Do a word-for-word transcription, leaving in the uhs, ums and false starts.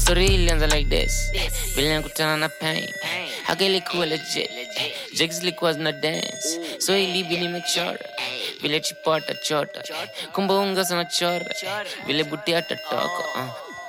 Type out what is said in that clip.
Story ilianza like this. Vile nikutana na pain. Haka ilikuwa legit. Jigs ilikuwa zina dance. So ilibi nimechora. Vile chipota chota. Kumbe unga sana chora. Vile buti atatoka. Uh.